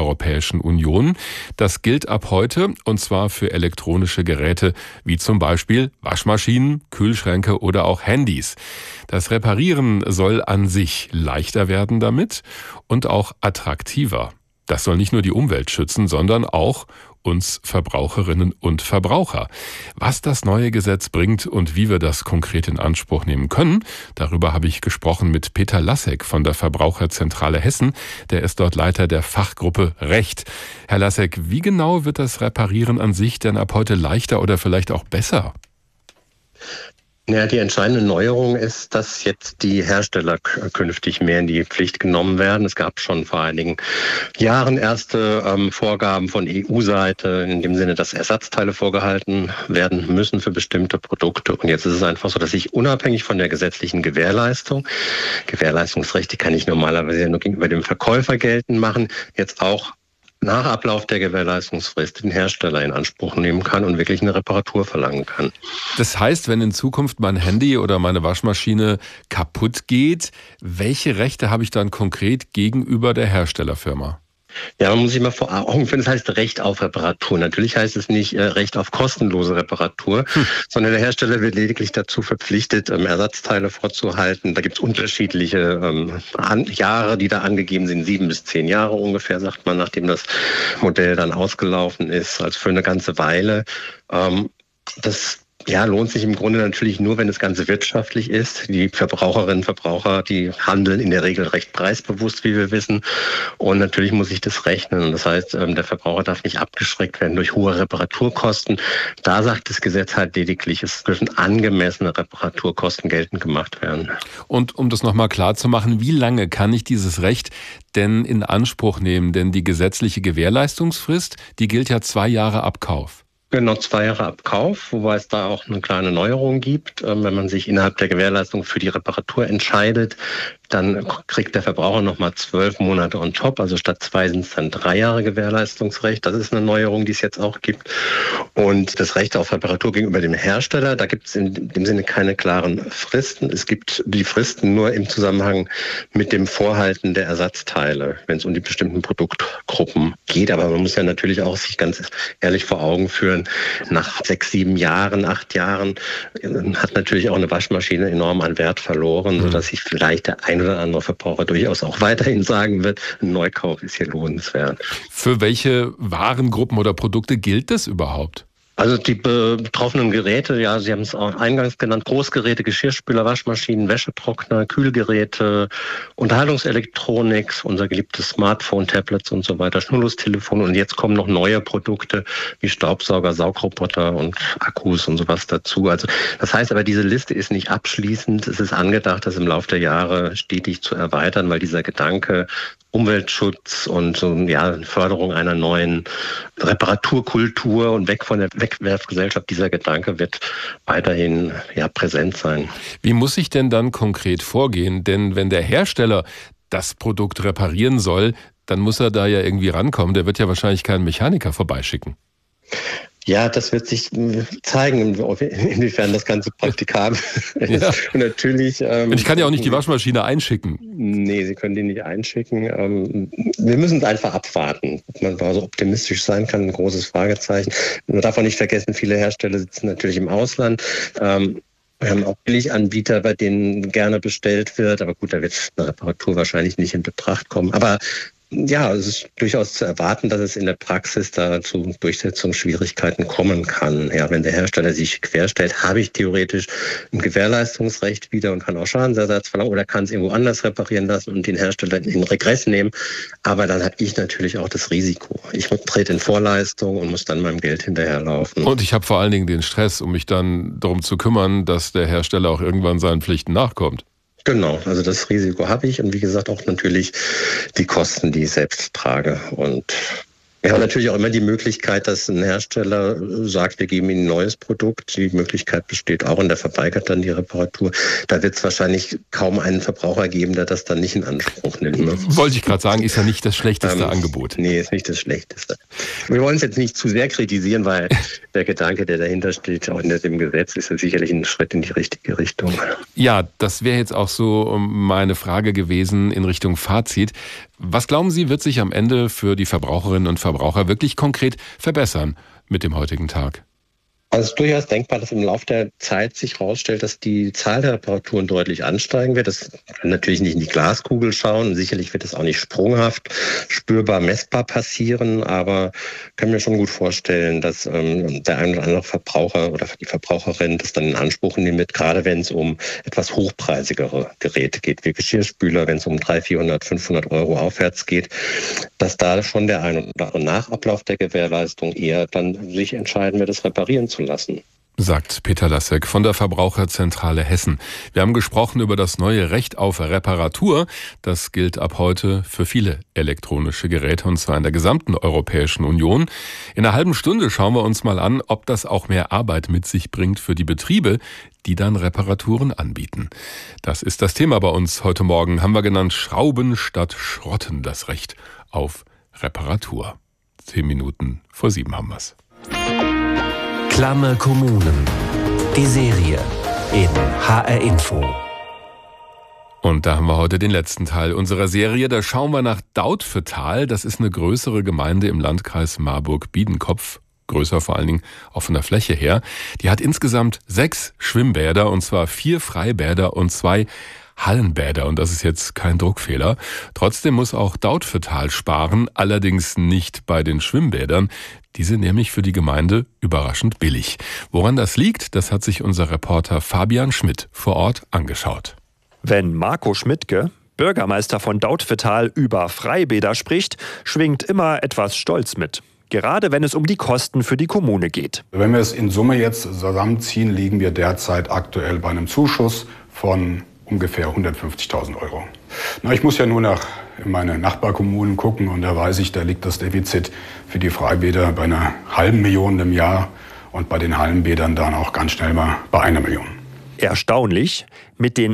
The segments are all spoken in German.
Europäischen Union. Das gilt ab heute, und zwar für elektronische Geräte wie zum Beispiel Waschmaschinen, Kühlschränke oder auch Handys. Das Reparieren soll an sich leichter werden damit und auch attraktiver. Das soll nicht nur die Umwelt schützen, sondern auch uns Verbraucherinnen und Verbraucher. Was das neue Gesetz bringt und wie wir das konkret in Anspruch nehmen können, darüber habe ich gesprochen mit Peter Lassek von der Verbraucherzentrale Hessen. Der ist dort Leiter der Fachgruppe Recht. Herr Lassek, wie genau wird das Reparieren an sich denn ab heute leichter oder vielleicht auch besser? Ja, die entscheidende Neuerung ist, dass jetzt die Hersteller künftig mehr in die Pflicht genommen werden. Es gab schon vor einigen Jahren erste Vorgaben von EU-Seite, in dem Sinne, dass Ersatzteile vorgehalten werden müssen für bestimmte Produkte. Und jetzt ist es einfach so, dass ich unabhängig von der gesetzlichen Gewährleistungsrechte kann ich normalerweise ja nur gegenüber dem Verkäufer geltend machen, jetzt auch nach Ablauf der Gewährleistungsfrist den Hersteller in Anspruch nehmen kann und wirklich eine Reparatur verlangen kann. Das heißt, wenn in Zukunft mein Handy oder meine Waschmaschine kaputt geht, welche Rechte habe ich dann konkret gegenüber der Herstellerfirma? Ja, man muss sich mal vor Augen führen, das heißt Recht auf Reparatur. Natürlich heißt es nicht Recht auf kostenlose Reparatur, sondern der Hersteller wird lediglich dazu verpflichtet, Ersatzteile vorzuhalten. Da gibt es unterschiedliche Jahre, die da angegeben sind, 7 bis 10 Jahre ungefähr, sagt man, nachdem das Modell dann ausgelaufen ist, also für eine ganze Weile. Das lohnt sich im Grunde natürlich nur, wenn das Ganze wirtschaftlich ist. Die Verbraucherinnen und Verbraucher, die handeln in der Regel recht preisbewusst, wie wir wissen. Und natürlich muss sich das rechnen. Das heißt, der Verbraucher darf nicht abgeschreckt werden durch hohe Reparaturkosten. Da sagt das Gesetz halt lediglich, es dürfen angemessene Reparaturkosten geltend gemacht werden. Und um das nochmal klar zu machen, wie lange kann ich dieses Recht denn in Anspruch nehmen? Denn die gesetzliche Gewährleistungsfrist, die gilt ja 2 Jahre ab Kauf. Genau, 2 Jahre ab Kauf, wobei es da auch eine kleine Neuerung gibt. Wenn man sich innerhalb der Gewährleistung für die Reparatur entscheidet, dann kriegt der Verbraucher nochmal 12 Monate on top. Also statt 2 sind es dann 3 Jahre Gewährleistungsrecht. Das ist eine Neuerung, die es jetzt auch gibt. Und das Recht auf Reparatur gegenüber dem Hersteller, da gibt es in dem Sinne keine klaren Fristen. Es gibt die Fristen nur im Zusammenhang mit dem Vorhalten der Ersatzteile, wenn es um die bestimmten Produktgruppen geht. Aber man muss ja natürlich auch sich ganz ehrlich vor Augen führen, nach 6, 7 Jahren, 8 Jahren hat natürlich auch eine Waschmaschine enorm an Wert verloren, sodass sich vielleicht der ein oder andere Verbraucher durchaus auch weiterhin sagen wird, ein Neukauf ist hier lohnenswert. Für welche Warengruppen oder Produkte gilt das überhaupt? Also die betroffenen Geräte, ja, Sie haben es auch eingangs genannt, Großgeräte, Geschirrspüler, Waschmaschinen, Wäschetrockner, Kühlgeräte, Unterhaltungselektronik, unser geliebtes Smartphone, Tablets und so weiter, Schnurlustelefone, und jetzt kommen noch neue Produkte wie Staubsauger, Saugroboter und Akkus und sowas dazu. Also das heißt aber, diese Liste ist nicht abschließend. Es ist angedacht, das im Laufe der Jahre stetig zu erweitern, weil dieser Gedanke Umweltschutz und Förderung einer neuen Reparaturkultur und weg von der Wegwerfgesellschaft, dieser Gedanke wird weiterhin präsent sein. Wie muss ich denn dann konkret vorgehen? Denn wenn der Hersteller das Produkt reparieren soll, dann muss er da ja irgendwie rankommen. Der wird ja wahrscheinlich keinen Mechaniker vorbeischicken. Ja, das wird sich zeigen, inwiefern das Ganze praktikabel ist. Ja. Und natürlich. Ich kann ja auch nicht die Waschmaschine einschicken. Nee, Sie können die nicht einschicken. Wir müssen es einfach abwarten. Ob man so optimistisch sein kann, ein großes Fragezeichen. Man darf auch nicht vergessen, viele Hersteller sitzen natürlich im Ausland. Wir haben auch Billiganbieter, bei denen gerne bestellt wird. Aber gut, da wird eine Reparatur wahrscheinlich nicht in Betracht kommen. Aber ja, es ist durchaus zu erwarten, dass es in der Praxis da zu Durchsetzungsschwierigkeiten kommen kann. Ja, wenn der Hersteller sich querstellt, habe ich theoretisch ein Gewährleistungsrecht wieder und kann auch Schadensersatz verlangen oder kann es irgendwo anders reparieren lassen und den Hersteller in Regress nehmen. Aber dann habe ich natürlich auch das Risiko. Ich trete in Vorleistung und muss dann meinem Geld hinterherlaufen. Und ich habe vor allen Dingen den Stress, um mich dann darum zu kümmern, dass der Hersteller auch irgendwann seinen Pflichten nachkommt. Genau, also das Risiko habe ich und wie gesagt auch natürlich die Kosten, die ich selbst trage. Und wir haben natürlich auch immer die Möglichkeit, dass ein Hersteller sagt, wir geben Ihnen ein neues Produkt. Die Möglichkeit besteht auch und der verweigert dann die Reparatur. Da wird es wahrscheinlich kaum einen Verbraucher geben, der das dann nicht in Anspruch nimmt. Wollte ich gerade sagen, ist ja nicht das schlechteste Angebot. Nee, ist nicht das schlechteste. Wir wollen es jetzt nicht zu sehr kritisieren, weil der Gedanke, der dahinter steht, auch in dem Gesetz, ist ja sicherlich ein Schritt in die richtige Richtung. Ja, das wäre jetzt auch so meine Frage gewesen in Richtung Fazit. Was glauben Sie, wird sich am Ende für die Verbraucherinnen und Verbraucher wirklich konkret verbessern mit dem heutigen Tag? Also es ist durchaus denkbar, dass im Laufe der Zeit sich herausstellt, dass die Zahl der Reparaturen deutlich ansteigen wird. Das kann natürlich nicht in die Glaskugel schauen und sicherlich wird es auch nicht sprunghaft spürbar messbar passieren, aber ich kann mir schon gut vorstellen, dass der ein oder andere Verbraucher oder die Verbraucherin das dann in Anspruch nimmt, gerade wenn es um etwas hochpreisigere Geräte geht, wie Geschirrspüler, wenn es um 300, 400, 500 Euro aufwärts geht, dass da schon der ein oder andere nach Ablauf der Gewährleistung eher dann sich entscheiden wird, es reparieren zu lassen. Sagt Peter Lasek von der Verbraucherzentrale Hessen. Wir haben gesprochen über das neue Recht auf Reparatur. Das gilt ab heute für viele elektronische Geräte, und zwar in der gesamten Europäischen Union. In einer halben Stunde schauen wir uns mal an, ob das auch mehr Arbeit mit sich bringt für die Betriebe, die dann Reparaturen anbieten. Das ist das Thema bei uns heute Morgen. Haben wir genannt: Schrauben statt Schrotten, das Recht auf Reparatur. 10 Minuten vor 7 haben wir's. Klamme Kommunen. Die Serie in HR Info. Und da haben wir heute den letzten Teil unserer Serie. Da schauen wir nach Dautphetal. Das ist eine größere Gemeinde im Landkreis Marburg-Biedenkopf. Größer vor allen Dingen auch von der Fläche her. Die hat insgesamt 6 Schwimmbäder, und zwar 4 Freibäder und 2 Hallenbäder. Und das ist jetzt kein Druckfehler. Trotzdem muss auch Dautphetal sparen, allerdings nicht bei den Schwimmbädern. Die sind nämlich für die Gemeinde überraschend billig. Woran das liegt, das hat sich unser Reporter Fabian Schmidt vor Ort angeschaut. Wenn Marco Schmidtke, Bürgermeister von Dautphetal, über Freibäder spricht, schwingt immer etwas Stolz mit. Gerade wenn es um die Kosten für die Kommune geht. Wenn wir es in Summe jetzt zusammenziehen, liegen wir derzeit aktuell bei einem Zuschuss von ungefähr 150.000 Euro. Ich muss ja nur in meine Nachbarkommunen gucken, und da weiß ich, da liegt das Defizit für die Freibäder bei einer halben Million im Jahr und bei den Hallenbädern dann auch ganz schnell mal bei 1 Million. Erstaunlich, mit den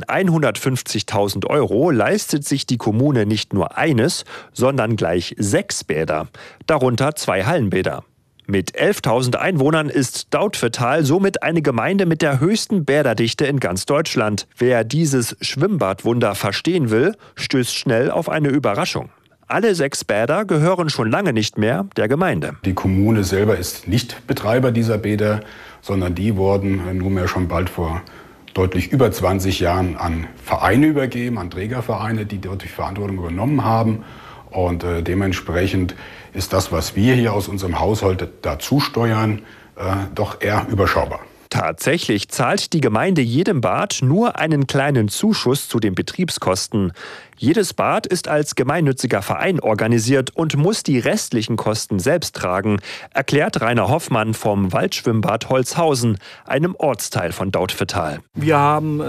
150.000 Euro leistet sich die Kommune nicht nur eines, sondern gleich 6 Bäder, darunter 2 Hallenbäder. Mit 11.000 Einwohnern ist Dautphetal somit eine Gemeinde mit der höchsten Bäderdichte in ganz Deutschland. Wer dieses Schwimmbadwunder verstehen will, stößt schnell auf eine Überraschung. Alle 6 Bäder gehören schon lange nicht mehr der Gemeinde. Die Kommune selber ist nicht Betreiber dieser Bäder, sondern die wurden nunmehr schon bald vor deutlich über 20 Jahren an Vereine übergeben, an Trägervereine, die dort die Verantwortung übernommen haben. Und dementsprechend ist das, was wir hier aus unserem Haushalt dazu steuern, doch eher überschaubar. Tatsächlich zahlt die Gemeinde jedem Bad nur einen kleinen Zuschuss zu den Betriebskosten. Jedes Bad ist als gemeinnütziger Verein organisiert und muss die restlichen Kosten selbst tragen, erklärt Rainer Hoffmann vom Waldschwimmbad Holzhausen, einem Ortsteil von Dautphetal. Wir haben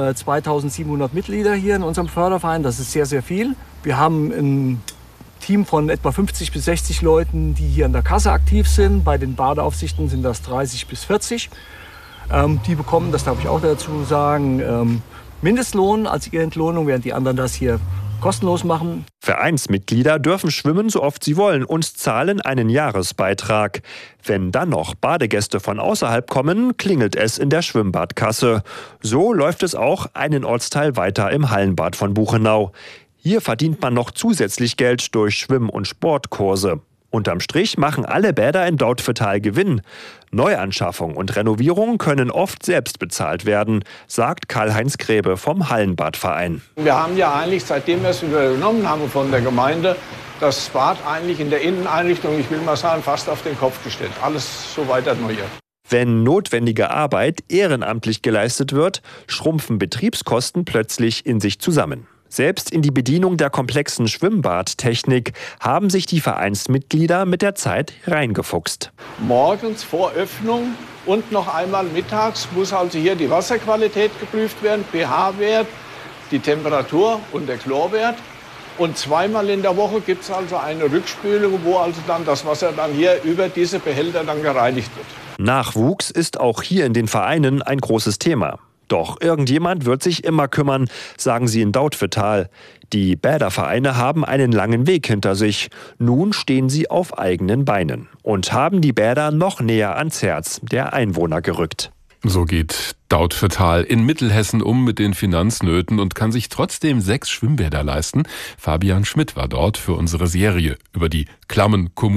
2700 Mitglieder hier in unserem Förderverein, das ist sehr, sehr viel. Wir haben ein Team von etwa 50 bis 60 Leuten, die hier in der Kasse aktiv sind. Bei den Badeaufsichten sind das 30 bis 40. Die bekommen, das darf ich auch dazu sagen, Mindestlohn als ihre Entlohnung, während die anderen das hier kostenlos machen. Vereinsmitglieder dürfen schwimmen, so oft sie wollen, und zahlen einen Jahresbeitrag. Wenn dann noch Badegäste von außerhalb kommen, klingelt es in der Schwimmbadkasse. So läuft es auch einen Ortsteil weiter im Hallenbad von Buchenau. Hier verdient man noch zusätzlich Geld durch Schwimm- und Sportkurse. Unterm Strich machen alle Bäder in Dautphetal Gewinn. Neuanschaffung und Renovierung können oft selbst bezahlt werden, sagt Karl-Heinz Gräbe vom Hallenbadverein. Wir haben ja eigentlich, seitdem wir es übernommen haben von der Gemeinde, das Bad eigentlich in der Inneneinrichtung, ich will mal sagen, fast auf den Kopf gestellt. Alles so weiter Neue. Wenn notwendige Arbeit ehrenamtlich geleistet wird, schrumpfen Betriebskosten plötzlich in sich zusammen. Selbst in die Bedienung der komplexen Schwimmbadtechnik haben sich die Vereinsmitglieder mit der Zeit reingefuchst. Morgens vor Öffnung und noch einmal mittags muss also hier die Wasserqualität geprüft werden, pH-Wert, die Temperatur und der Chlorwert. Und zweimal in der Woche gibt es also eine Rückspülung, wo also dann das Wasser dann hier über diese Behälter dann gereinigt wird. Nachwuchs ist auch hier in den Vereinen ein großes Thema. Doch irgendjemand wird sich immer kümmern, sagen sie in Dautphetal. Die Bädervereine haben einen langen Weg hinter sich. Nun stehen sie auf eigenen Beinen und haben die Bäder noch näher ans Herz der Einwohner gerückt. So geht Dautphetal in Mittelhessen mit den Finanznöten und kann sich trotzdem 6 Schwimmbäder leisten. Fabian Schmidt war dort für unsere Serie über die klammen Kommunen.